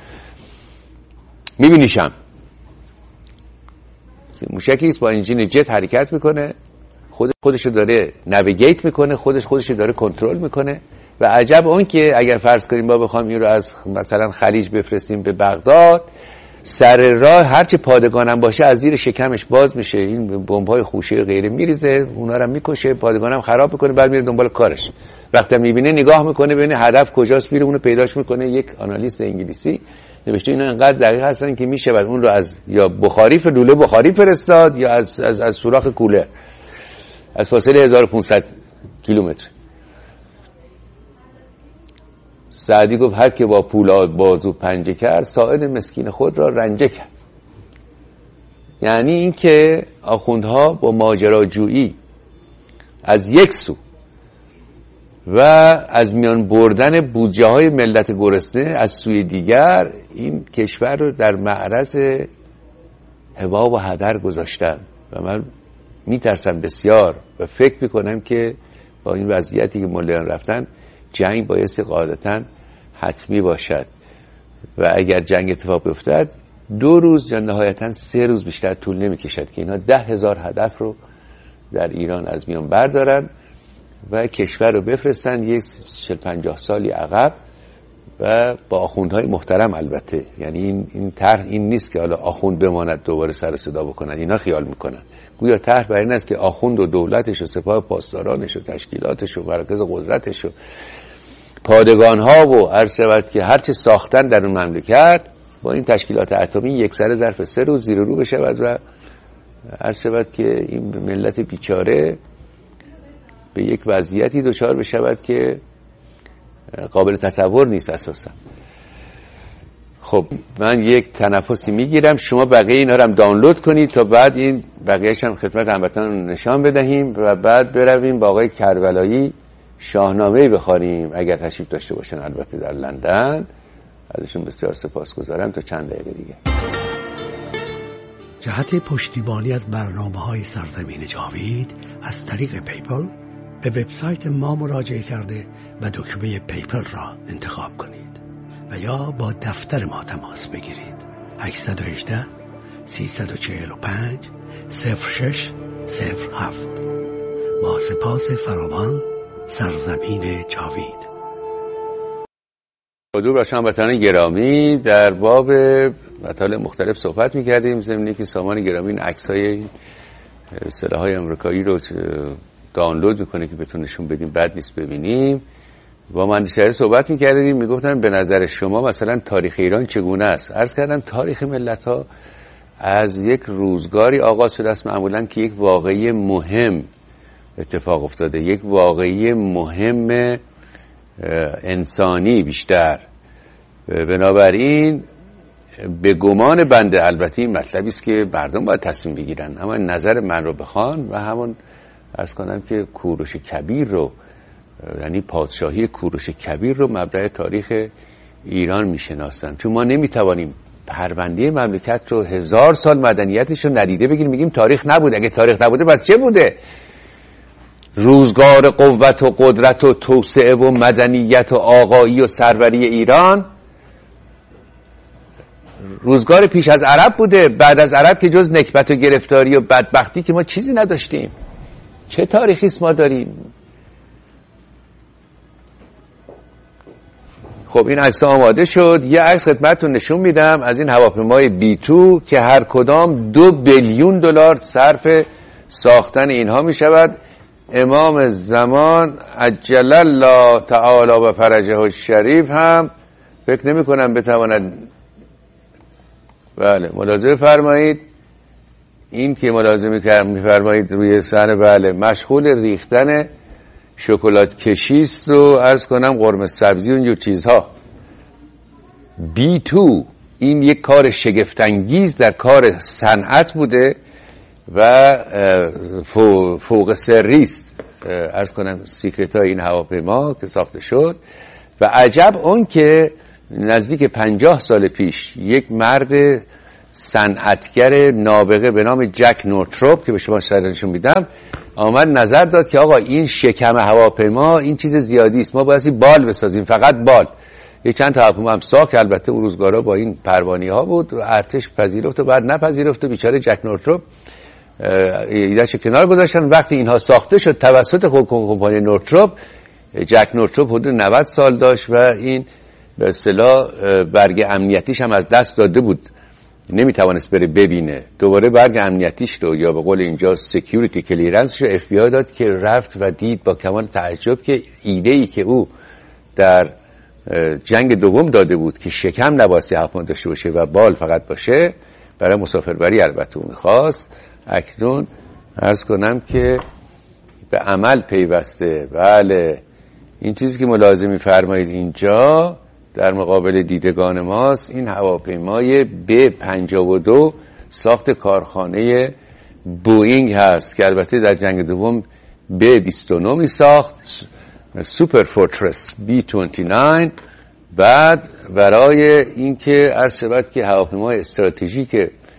Speaker 2: میبینیشم موشکی است با انجین جت حرکت میکنه، خود خودشو داره نویگیت میکنه، خودش خودشو داره کنترل میکنه. و عجب اون که اگر فرض کنیم ما بخوام این رو از مثلا خلیج بفرستیم به بغداد، سر راه هرچی پادگانم باشه از زیر شکمش باز میشه، این بمب‌های خوشه غیره میریزه، اونا رو میکشه، پادگانم خراب میکنه، بعد میره دنبال کارش. وقتی میبینه نگاه میکنه ببینه هدف کجاست، میره اونو پیداش میکنه. یک آنالیست انگلیسی نوشته اینا انقدر دقیق هستن که میشه بعد اون رو از یا بخاری لوله بخاری فرستاد یا از از از سوراخ کوله از فاصله هزار و پانصد کیلومتر. سعدی گفت هر که با پولاد بازو پنجه کرد ساعد مسکین خود را رنجه کرد. یعنی این که آخوندها با ماجراجویی از یک سو و از میان بردن بودجه های ملت گرسنه از سوی دیگر این کشور رو در معرض هوا و هدر گذاشتن و من میترسم بسیار و فکر میکنم که با این وضعیتی که ملایان رفتن جنگ بایستی قاعدتاً حتمی باشد و اگر جنگ اتفاق بیفتد دو روز یا نهایتاً سه روز بیشتر طول نمی کشد که اینا ده هزار هدف رو در ایران از میان بردارن و کشور رو بفرستن یک چهل پنجاه سالی عقب و با آخوندهای محترم. البته یعنی این این طرح این نیست که حالا آخوند بماند دوباره سر صدا بکنن، اینا خیال میکنن گویا طرح بر این است که آخوند و دولتش و سپاه پاسدارانش و تشکیلاتش و مراکز قدرتش و پادگان‌ها و عرض شود که هرچه ساختن در اون مملکت با این تشکیلات اتمی یک سر ظرف سه روز زیر رو بشود و عرض شود که این ملت بیچاره به یک وضعیتی دچار بشود که قابل تصور نیست اساسا. خب من یک تنفسی میگیرم، شما بقیه اینا رو هم دانلود کنید تا بعد این بقیه‌اش هم خدمت هموطنان نشان بدهیم و بعد برویم با آقای کربلایی شاهنامه‌ای بخوانیم اگر تشریف داشته باشن، البته در لندن. ازشون بسیار سپاسگزارم. تا چند دقیقه دیگه.
Speaker 3: جهت پشتیبانی از برنامه‌های سرزمین جاوید از طریق پیپل به وبسایت ما مراجعه کرده و دکمه پیپل را انتخاب کنید و یا با دفتر ما تماس بگیرید. هشت یک هشت سه چهار پنج صفر شش صفر هفت. با سپاس فراوان. سرزمین جاوید.
Speaker 2: درود بر شما وطنان گرامی. در باب مطالب مختلف صحبت می‌کردیم، ضمن که سامان گرامی این عکس‌های سلاح‌های آمریکایی رو دانلود می‌کنه که بتونیم نشون بدیم، بد نیست ببینیم. با مهندس صحبت می‌کردیم، میگفتن به نظر شما مثلا تاریخ ایران چگونه است؟ عرض کردم تاریخ ملت‌ها از یک روزگاری آغاز شده است معمولاً که یک واقعه مهم اتفاق افتاده، یک واقعه مهم انسانی بیشتر. بنابراین به گمان بنده، البته این مطلبی است که مردم باید تصمیم بگیرن، اما نظر من رو بخوان و همون عرض کنم که کوروش کبیر رو، یعنی پادشاهی کوروش کبیر رو مبدأ تاریخ ایران میشناسن. چون ما نمیتوانیم پرونده مملکت رو هزار سال مدنیتش رو ندیده بگیریم میگیم تاریخ نبوده. اگه تاریخ نبوده پس چه بوده؟ روزگار قوت و قدرت و توسعه و مدنیت و آقایی و سروری ایران روزگار پیش از عرب بوده. بعد از عرب که جز نکبت و گرفتاری و بدبختی که ما چیزی نداشتیم. چه تاریخی است ما داریم؟ خب این عکس آماده شد. یه عکس خدمتتون نشون میدم از این هواپیمای بی تو که هر کدام دو بیلیون دلار صرف ساختن اینها میشود. امام زمان عجل الله تعالی و فرجه الشریف هم فکر نمی کنم بتواند. بله ملاحظه فرمایید، این که ملاحظه میفرمایید روی صحنه بله مشغول ریختن شکلات کشیست و عرض کنم قرمه سبزی و اینجور چیزها. بی تو این یک کار شگفت‌انگیز در کار صنعت بوده و فوق سریست. عرض کنم سیکرت های این هواپیما که ساخته شد. و عجب اون که نزدیک پنجاه سال پیش یک مرد صنعتگر نابغه به نام جک نورتروپ که به شما شایدشون میدم آمد نظر داد که آقا این شکم هواپیما این چیز زیادی است، ما باید بال بسازیم، فقط بال. یه چند تا هواپیما هم ساخت، البته اون روزگارا با این پروانه‌ای ها بود و ارتش پذیرفت و بعد نپذیرفت و بیچاره جک نورتروپ ایده‌اش کنار گذاشتن. وقتی اینها ساخته شد توسط کمپانی نورتروپ، جک نورتروپ حدود نود سال داشت و این به اصطلاح برگ امنیتیش هم از دست داده بود، نمیتوانست بره ببینه. دوباره برگ امنیتیش رو یا به قول اینجا سکیوریتی کلیرنس رو اف بی آی داد که رفت و دید با کمال تعجب که ایده‌ای که او در جنگ دوم داده بود که شکم نباستی هواپیما داشته باشه و بال فقط باشه برای مسافربری البته اون می‌خواست، اکنون عرض کنم که به عمل پیوسته. بله این چیزی که ملاحظه می‌فرمایید اینجا در مقابل دیدگان ماست، این هواپیمای بی پنجاه و دو ساخت کارخانه بوئینگ هست که البته در جنگ دوم بی بیست و نه می ساخت، سوپر فورترس بی بیست و نه. بعد برای اینکه عرض شود که هواپیمای استراتژیک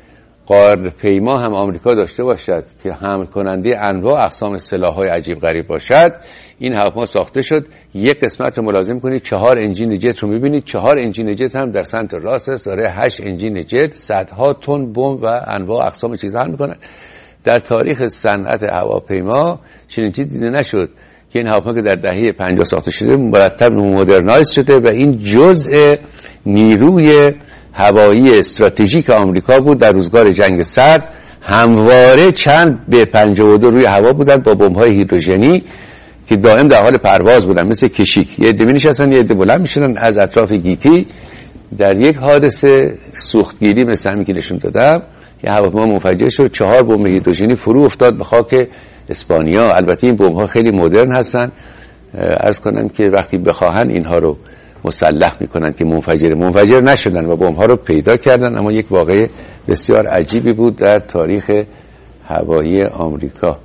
Speaker 2: قارپیما هم آمریکا داشته باشد که حمل کننده انواع اقسام سلاح‌های عجیب غریب باشد، این هواپیما ساخته شد. یک قسمت رو ملازم کنید، چهار انجین جت رو می‌بینید، چهار انجین جت هم در سمت راست است، داره هشت انجین جت، صدها تن بمب و انواع اقسام چیزها حمل می‌کنه. در تاریخ صنعت هواپیما چنین چیزی دیده نشد که این هواپیما که در دهه پنجاه ساخته شده مرتب مدرنایز شده و این جزء نیروی هوایی استراتژیک آمریکا بود. در روزگار جنگ سرد همواره چند به پنجاه و دو روی هوا بودن با بمب‌های هیدروژنی که دائم در حال پرواز بودن، مثل کشیک، یه عده می‌نشستن یه عده بلند می‌شدن از اطراف گیتی. در یک حادثه سوختگیری مثل همین که نشون دادم یه هواپیما منفجر شد، چهار بمب هیدروژنی فرو افتاد به خاک اسپانیا. البته این بمب‌ها خیلی مدرن هستن، عرض کنم که وقتی بخواهن اینها رو مسلح میکنن که منفجر منفجر نشدن و بمب‌ها رو پیدا کردن. اما یک واقعه بسیار عجیبی بود در تاریخ هوایی آمریکا.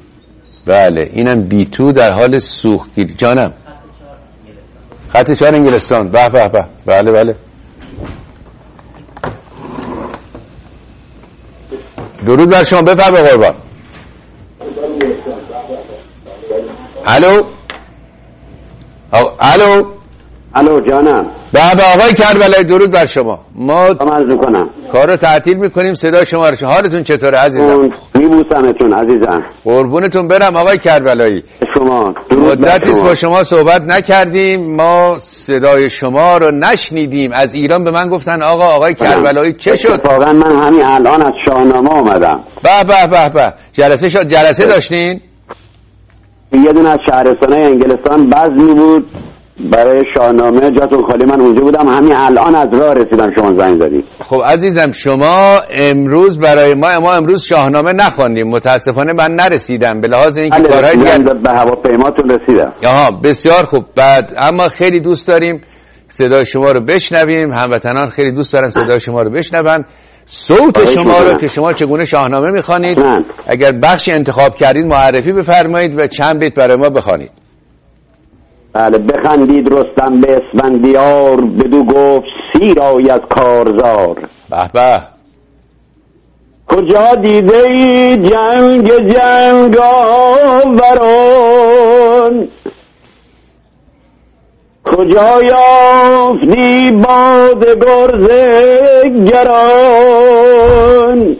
Speaker 2: بله اینم بی تو در حال سوختگیری. جانم خط چهار انگلستان. به به به. بله بله درود بر شما، بفرمایید قربان. الو الو
Speaker 4: الو جانم.
Speaker 2: بابا آقای کربلایی درود بر شما. ما
Speaker 4: عرض میکنم
Speaker 2: کارو تعطیل میکنیم، صدا شما رو. حالتون چطوره عزیزم؟
Speaker 4: میبوسمتون عزیزم.
Speaker 2: قربونتون برم آقای کربلایی.
Speaker 4: شما
Speaker 2: مدتی است با شما صحبت نکردیم، ما صدای شما رو نشنیدیم. از ایران به من گفتن آقا آقای کربلایی چه شد؟
Speaker 4: واقعا من همین الان از شاهنامه اومدم.
Speaker 2: به به به به. جلسه شد جلسه داشتین؟
Speaker 4: یه دونه از شهرستان‌های انگلستان بزمی بود برای شاهنامه، جاتون خالی، من اونجا بودم، همین الان از راه رسیدم شما زنگ زدید.
Speaker 2: خب عزیزم شما امروز برای ما ما امروز شاهنامه نخواندیم، متاسفانه من نرسیدم به لحاظ اینکه کارهای دیگه
Speaker 4: به هواپیماتون رسیدم.
Speaker 2: آها بسیار خوب. بعد اما خیلی دوست داریم صدای شما رو بشنویم، هموطنان خیلی دوست دارن صدای شما رو بشنون، صوت شما رو که شما چگونه شاهنامه میخوانید. اگر بخشی انتخاب کردید معرفی بفرمایید و چند بیت برای ما بخوانید.
Speaker 4: بله. بخندید رستم به اسفندیار، بدو گفت سیر آید کارزار.
Speaker 2: به به.
Speaker 4: کجا دیده ای جنگ جنگاوران، کجا یافتی باد گرز گران.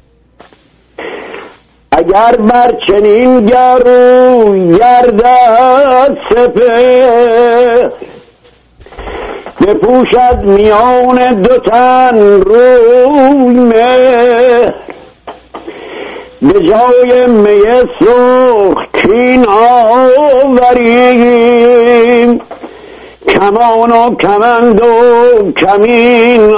Speaker 4: اگر بر چنین گرو گردد سپه، بپوشد میان دو تن روی مهر. به جای می سرخ کین آوریم، کمان و کمند و کمین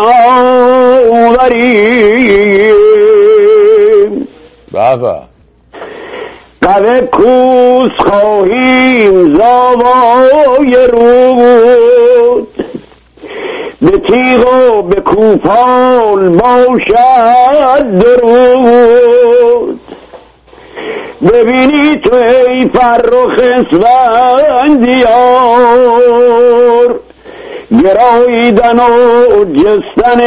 Speaker 4: آوریم.
Speaker 2: بابا
Speaker 4: قوه کوس خواهیم زاوای رود، به تیغ و به کوپال باشد درود. ببینی تو ای فرخ اسفندیار گراییدن و جستن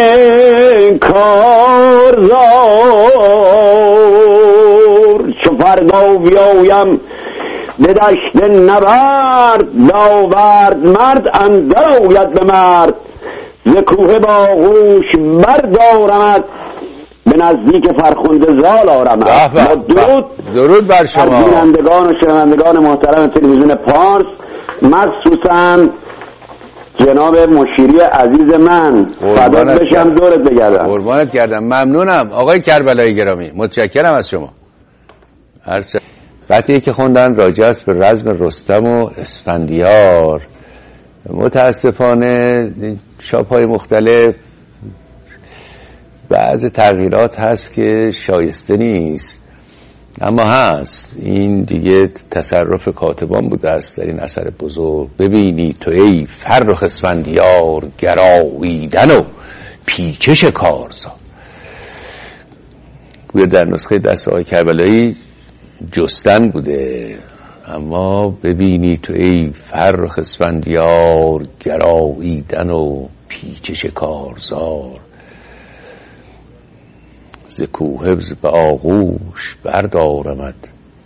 Speaker 4: کارزار چو فردا بیایم به دشت نبرد داورد مرد اندر آید به مرد ز کوه باغوش بردارمد به نزدیک فرخنده زال آرمد. درود
Speaker 2: درود بر شما
Speaker 4: بینندگان و شنوندگان محترم تلویزیون پارس، مخصوصا جناب مشیری عزیز من، فدات بشم دورت بگردم.
Speaker 2: قربانت گردم. ممنونم آقای کربلایی گرامی، متشکرم از شما. هر قطعی که خوندن راجع است به رزم رستم و اسفندیار. متاسفانه چاپ‌های مختلف بعض تغییرات هست که شایسته نیست، اما هست. این دیگه تصرف کاتبان بوده است در این اثر بزرگ. ببینی تو ای فرخ اسفندیار گراییدن و پیچش کارزار. گویا در نسخه دست آقای کربلایی جستن بوده، اما ببینی تو ای فرخ اسفندیار گراییدن و پیچش کارزار ز کوه به آغوش بردارمد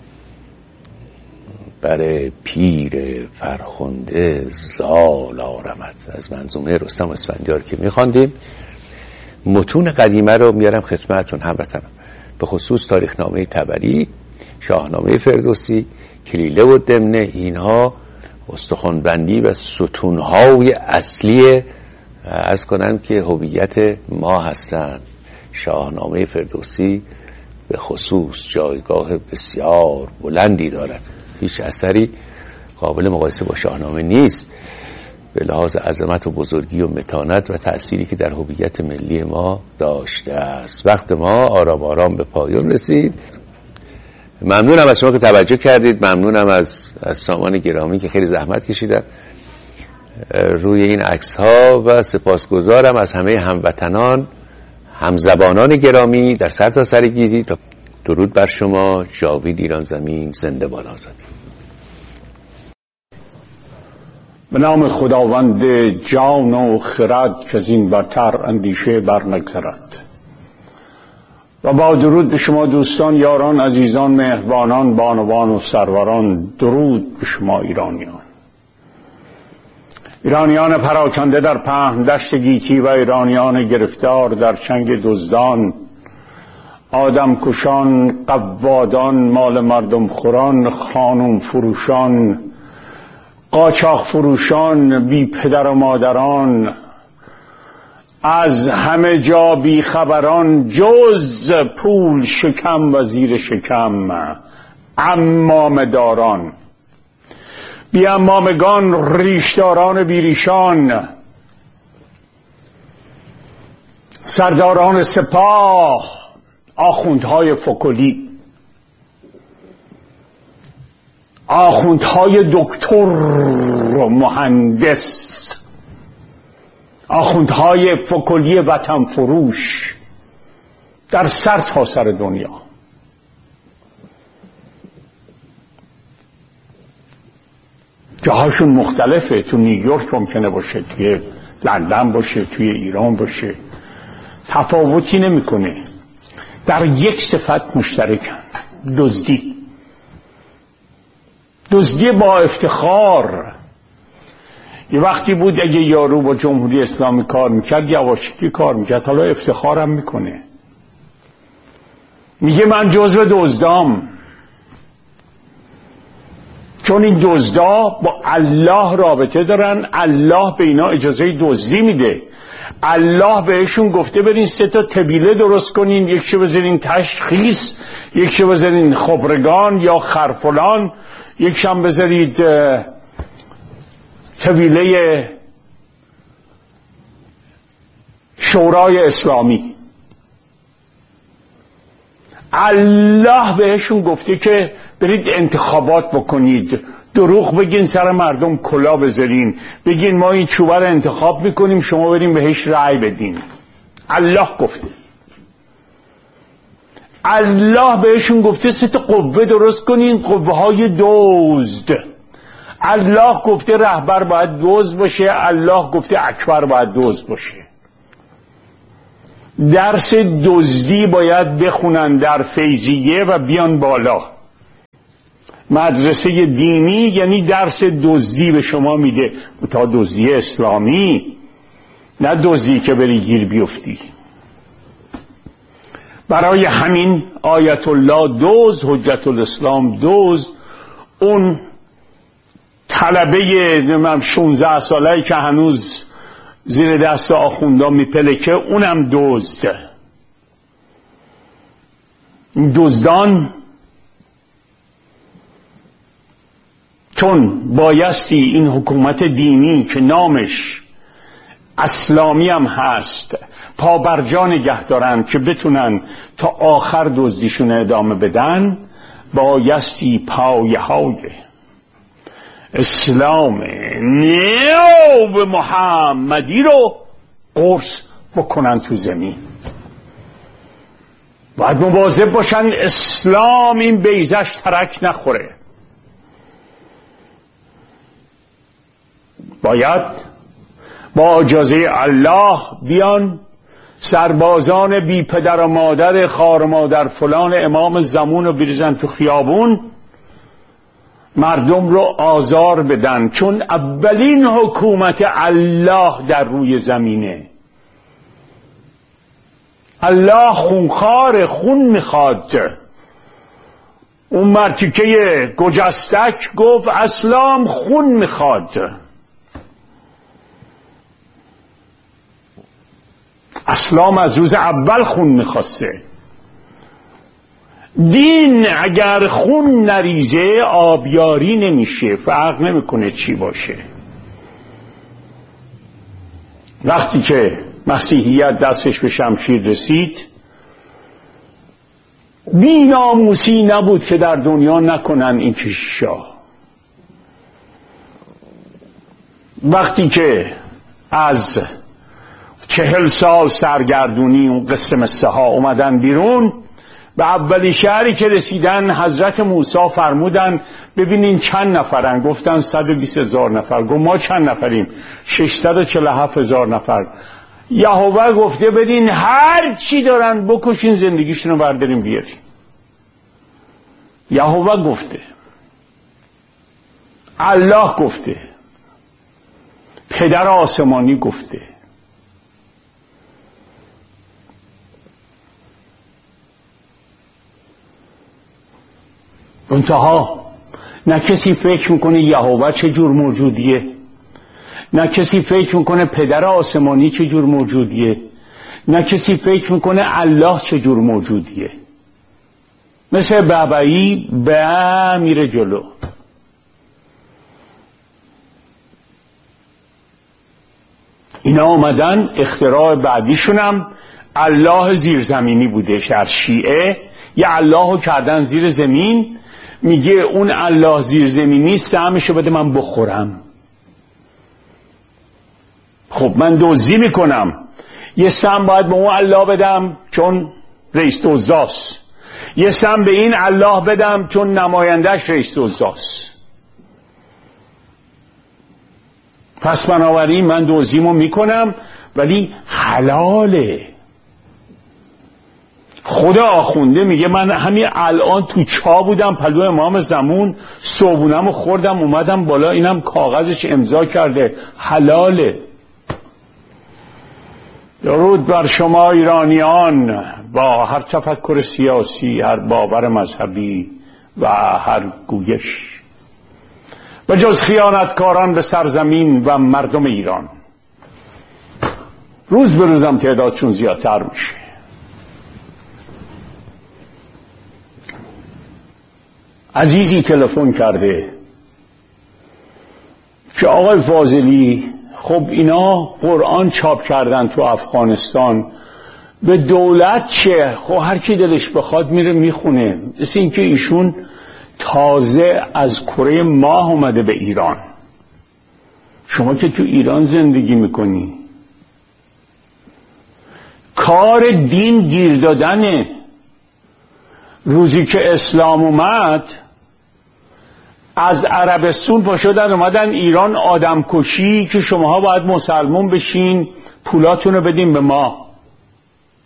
Speaker 2: بر پیر فرخنده زال آرمد. از منظومه رستم و اسفندیار که میخواندیم. متون قدیمه رو میارم خدمتتون هموطنان، به خصوص تاریخنامه طبری، شاهنامه فردوسی، کلیله و دمنه. اینها استخوان‌بندی و ستونهای اصلی عرض کنم که هویت ما هستند. شاهنامه فردوسی به خصوص جایگاه بسیار بلندی دارد. هیچ اثری قابل مقایسه با شاهنامه نیست به لحاظ عظمت و بزرگی و متانت و تأثیری که در هویت ملی ما داشته است. وقت ما آرام آرام به پایان رسید. ممنونم از شما که توجه کردید. ممنونم از از سامان گرامی که خیلی زحمت کشیدن روی این عکس ها و سپاسگزارم از همه هموطنان، همزبانان گرامی در سرتاسر گیتی. درود بر شما. جاوید ایران زمین زنده باد آزادی.
Speaker 1: به نام خداوند جان و خرد که از این برتر اندیشه بر نگذرد. و با درود به شما دوستان، یاران، عزیزان، مهربانان، بانوان و سروران. درود به شما ایرانیان، ایرانیان پراکنده در پهن دشت گیتی و ایرانیان گرفتار در چنگ دزدان، آدم کشان، قوادان، مال مردم خوران، خانم فروشان، قاچاق فروشان، بی پدر و مادران، از همه جا بی خبران، جز پول شکم و زیر شکم عمامه داران، بی عمامگان، ریشداران بیریشان، سرداران سپاه، آخوندهای فکلی، آخوندهای دکتر و مهندس، آخوندهای فکلی وطن فروش در سر تا سر دنیا. جاهاشون مختلفه. تو نیویورک ممکنه باشه، توی لندن باشه، توی ایران باشه، تفاوتی نمیکنه. در یک صفت مشترکن: دزدی. دزدی با افتخار. یه وقتی بود اگه یارو با جمهوری اسلامی کار میکرد یواشکی کار میکرد، حالا افتخارم میکنه، میگه من جزو دزدام. چون این دزدا با الله رابطه دارن، الله به اینا اجازه دزدی میده. الله بهشون گفته برین سه تا طبیله درست کنین، یکشو بذارین تشخیص، یکشو بذارین خبرگان یا خرفلان، یکشم بذارید طبیله شورای اسلامی. الله بهشون گفته که برید انتخابات بکنید، دروغ بگین، سر مردم کلا بذارین، بگین ما این چوبه رو انتخاب میکنیم، شما برین بهش رأی بدین. الله گفته. الله بهشون گفته سه تا قوه درست کنین، قوه های دزد. الله گفته رهبر باید دزد باشه، الله گفته اکبر باید دزد باشه. درس دزدی باید بخونن در فیضیه و بیان بالا. مدرسه دینی یعنی درس دزدی به شما میده، تا دزدی اسلامی، نه دزدی که بری گیر بیفتی. برای همین آیت الله دزد، حجت الاسلام دزد، اون طلبه شانزده ساله‌ای که هنوز زیر دست آخوندا میپلکه، اونم دزد. این دزدان چون بایستی این حکومت دینی که نامش اسلامی هم هست پابرجا نگه دارن که بتونن تا آخر دزدیشون ادامه بدن، بایستی پایه های اسلام نیو محمدی رو قرص بکنن تو زمین. باید مواظب باشن اسلام این بیضش ترک نخوره. باید با اجازه الله بیان سربازان بی پدر و مادر خار و مادر فلان امام زمان رو بریزن تو خیابون، مردم رو آزار بدن، چون اولین حکومت الله در روی زمینه. الله خونخوار، خون میخواد. اون مرتیکه گجستک گفت اسلام خون میخواد. اسلام از روز اول خون میخواسته. دین اگر خون نریزه آبیاری نمیشه، فرق نمیکنه چی باشه. وقتی که مسیحیت دستش به شمشیر رسید، بی ناموسی نبود که در دنیا نکنن این کشیشا. وقتی که از چهل سال سرگردونی اون قصه مسیحا ها اومدن بیرون، به اولی شهری که رسیدن حضرت موسی فرمودن ببینین چند نفرن. گفتن صد و بیست هزار نفر. گفت ما چند نفریم؟ ششصد و چهل و هفت هزار نفر. یهوه گفته بدین هر چی دارن بکشین، زندگیشون رو برداریم بیاریم. یهوه گفته، الله گفته، پدر آسمانی گفته. انتها نه کسی فکر میکنه یهوه چه جور موجودیه، نه کسی فکر میکنه پدر آسمانی چه جور موجودیه، نه کسی فکر میکنه الله چه جور موجودیه. مثل بابایی به میره جلو. اینا آمدن اختراع بعدیشونم الله زیرزمینی بوده. شر شیعه یه اللهو کردن زیر زمین، میگه اون الله زیرزمینی سهمشو بده من بخورم. خب من دزدی میکنم، یه سهم باید به اون الله بدم چون رئیس دزداست، یه سهم به این الله بدم چون نمایندهش رئیس دزداست. پس بنابراین من دزدیمو میکنم ولی حلاله. خدا آخونده میگه من همین الان تو چا بودم پلو امام زمان، صبحونمو خوردم اومدم بالا، اینم کاغذش امضا کرده، حلاله. درود بر شما ایرانیان با هر تفکر سیاسی، هر باور مذهبی و هر گویش، و جز خیانتکاران به سرزمین و مردم ایران. روز به روزم تعدادشون زیادتر میشه. عزیزی تلفن کرده که آقای فاضلی خب اینا قرآن چاپ کردن تو افغانستان، به دولت چه؟ خب هر کی دلش بخواد میره میخونه. مثل این که ایشون تازه از کره ماه اومده به ایران. شما که تو ایران زندگی میکنی، کار دین گیر دادنه. روزی که اسلام اومد از عربستون پا شدن اومدن ایران آدم کشی که شماها باید مسلمون بشین پولاتونو بدین به ما.